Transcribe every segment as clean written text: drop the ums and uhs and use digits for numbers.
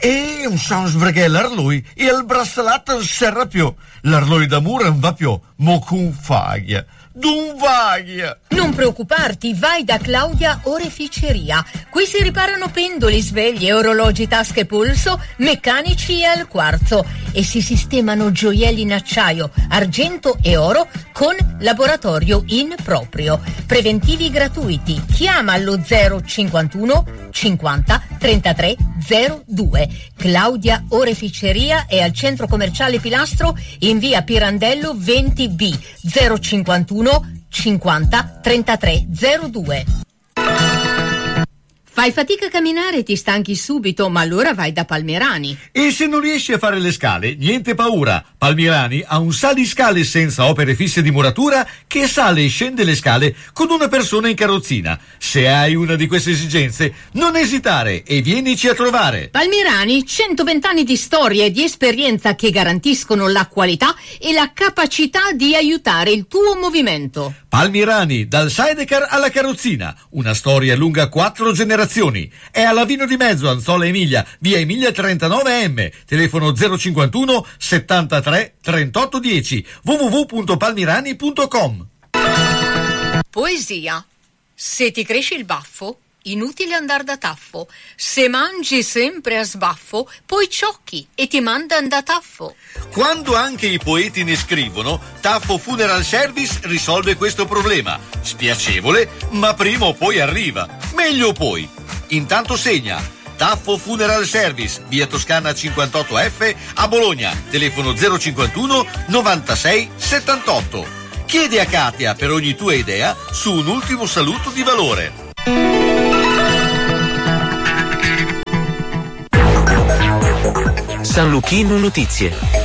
E non so perché l'arlui e il braccialetto non serve più. L'arlui d'amore non va più, mo con faglia. Dunvaglia. Non preoccuparti, vai da Claudia Oreficeria. Qui si riparano pendoli, sveglie, orologi, tasche, polso, meccanici e al quarzo e si sistemano gioielli in acciaio, argento e oro con laboratorio in proprio. Preventivi gratuiti. Chiama allo 051 50 33 02. Claudia Oreficeria è al centro commerciale Pilastro in via Pirandello 20B 051 50 33 02. Fai fatica a camminare e ti stanchi subito, ma allora vai da Palmirani. E se non riesci a fare le scale, niente paura. Palmirani ha un saliscale senza opere fisse di muratura che sale e scende le scale con una persona in carrozzina. Se hai una di queste esigenze, non esitare e vienici a trovare. Palmirani, 120 anni di storia e di esperienza che garantiscono la qualità e la capacità di aiutare il tuo movimento. Palmirani, dal sidecar alla carrozzina, una storia lunga 4 generazioni. È alla Vino di Mezzo, Anzola Emilia, via Emilia 39M, telefono 051 73 38 10, www.palmirani.com. Poesia. Se ti cresce il baffo, inutile andar da taffo. Se mangi sempre a sbaffo, poi ciocchi e ti mandan da taffo. Quando anche i poeti ne scrivono, Taffo Funeral Service risolve questo problema. Spiacevole, ma prima o poi arriva. Meglio poi. Intanto segna. Taffo Funeral Service, via Toscana 58F a Bologna, telefono 051 96 78. Chiedi a Katia per ogni tua idea su un ultimo saluto di valore. San Luchino Notizie.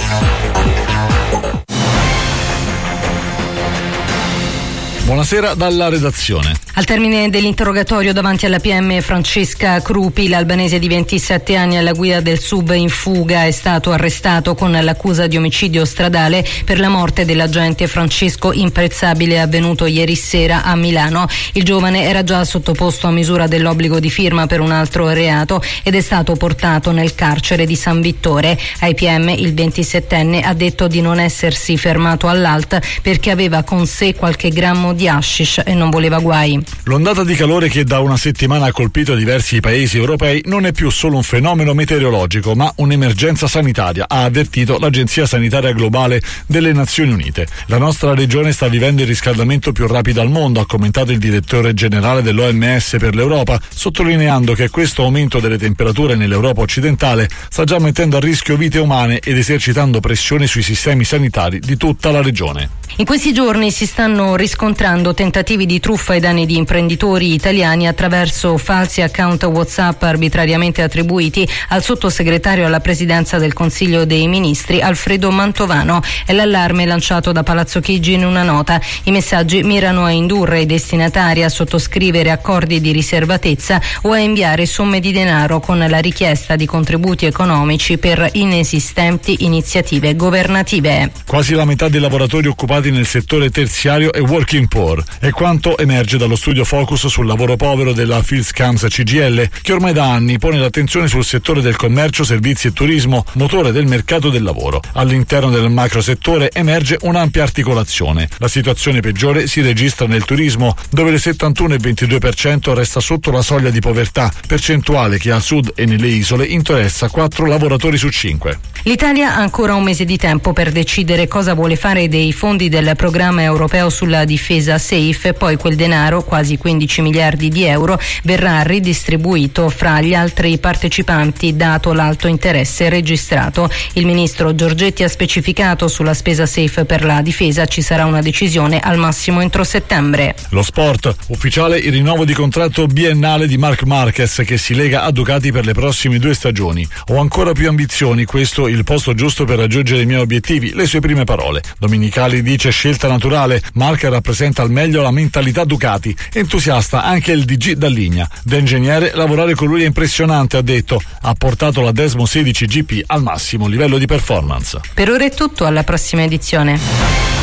Buonasera dalla redazione. Al termine dell'interrogatorio davanti alla PM Francesca Crupi, l'albanese di 27 anni alla guida del sub in fuga è stato arrestato con l'accusa di omicidio stradale per la morte dell'agente Francesco Imprezzabile avvenuto ieri sera a Milano. Il giovane era già sottoposto a misura dell'obbligo di firma per un altro reato ed è stato portato nel carcere di San Vittore. Ai PM il 27enne ha detto di non essersi fermato all'ALT perché aveva con sé qualche grammo di hashish e non voleva guai. L'ondata di calore che da una settimana ha colpito diversi paesi europei non è più solo un fenomeno meteorologico, ma un'emergenza sanitaria, ha avvertito l'Agenzia Sanitaria Globale delle Nazioni Unite. La nostra regione sta vivendo il riscaldamento più rapido al mondo, ha commentato il direttore generale dell'OMS per l'Europa, sottolineando che questo aumento delle temperature nell'Europa occidentale sta già mettendo a rischio vite umane ed esercitando pressione sui sistemi sanitari di tutta la regione. In questi giorni si stanno riscontrando tentativi di truffa ai danni di imprenditori italiani attraverso falsi account WhatsApp arbitrariamente attribuiti al sottosegretario alla presidenza del Consiglio dei Ministri Alfredo Mantovano. È l'allarme lanciato da Palazzo Chigi in una nota. I messaggi mirano a indurre i destinatari a sottoscrivere accordi di riservatezza o a inviare somme di denaro con la richiesta di contributi economici per inesistenti iniziative governative. Quasi la metà dei lavoratori occupati nel settore terziario è working poor, è quanto emerge dallo studio Focus sul lavoro povero della Fieldcams CGIL, che ormai da anni pone l'attenzione sul settore del commercio, servizi e turismo, motore del mercato del lavoro. All'interno del macrosettore emerge un'ampia articolazione. La situazione peggiore si registra nel turismo, dove il 71,22% resta sotto la soglia di povertà, percentuale che al sud e nelle isole interessa 4 lavoratori su 5. L'Italia ha ancora un mese di tempo per decidere cosa vuole fare dei fondi del programma europeo sulla difesa SAFE, poi quel denaro, quasi 15 miliardi di euro, verrà ridistribuito fra gli altri partecipanti dato l'alto interesse registrato. Il ministro Giorgetti ha specificato sulla spesa SAFE per la difesa ci sarà una decisione al massimo entro settembre. Lo sport, ufficiale il rinnovo di contratto biennale di Marc Marquez che si lega a Ducati per le prossime 2 stagioni. Ho ancora più ambizioni, questo il posto giusto per raggiungere i miei obiettivi, le sue prime parole. Domenicali dice scelta naturale, Marc rappresenta al meglio la mentalità Ducati, entusiasta anche il DG Dalligna. Da ingegnere lavorare con lui è impressionante, ha detto, ha portato la Desmo 16 GP al massimo livello di performance. Per ora è tutto, alla prossima edizione.